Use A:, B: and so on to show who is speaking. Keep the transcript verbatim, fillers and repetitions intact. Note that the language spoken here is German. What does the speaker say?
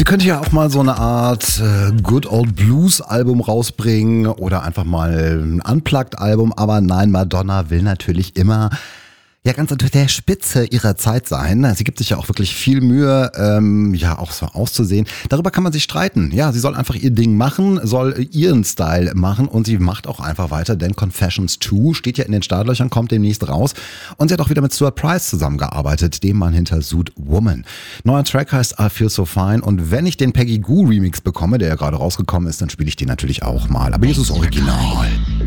A: Sie könnte ja auch mal so eine Art äh, Good Old Blues Album rausbringen oder einfach mal ein Unplugged Album, aber nein, Madonna will natürlich immer ja ganz unter der Spitze ihrer Zeit sein. Sie gibt sich ja auch wirklich viel Mühe, ähm, ja auch so auszusehen. Darüber kann man sich streiten. Ja, sie soll einfach ihr Ding machen, soll ihren Style machen und sie macht auch einfach weiter, denn Confessions zwei steht ja in den Startlöchern, kommt demnächst raus und sie hat auch wieder mit Stuart Price zusammengearbeitet, dem Mann hinter Suit Woman. Neuer Track heißt I Feel So Fine und wenn ich den Peggy Gou Remix bekomme, der ja gerade rausgekommen ist, dann spiele ich den natürlich auch mal. Aber hier ist das Original.